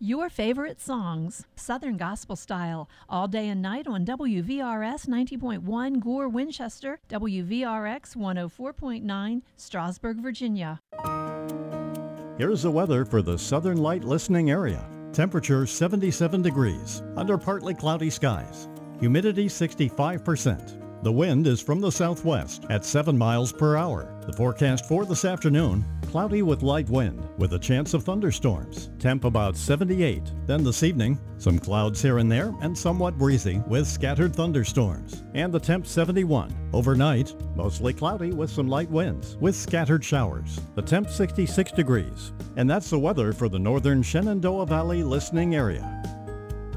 Your favorite songs, Southern Gospel Style, all day and night on WVRS 90.1 Gore, Winchester, WVRX 104.9 Strasburg, Virginia. Here's the weather for the Southern Light listening area. Temperature 77 degrees, under partly cloudy skies. Humidity 65%. The wind is from the southwest at 7 miles per hour. The forecast for this afternoon, cloudy with light wind with a chance of thunderstorms. Temp about 78. Then this evening, some clouds here and there and somewhat breezy with scattered thunderstorms. And the temp 71. Overnight, mostly cloudy with some light winds with scattered showers. The temp 66 degrees. And that's the weather for the northern Shenandoah Valley listening area.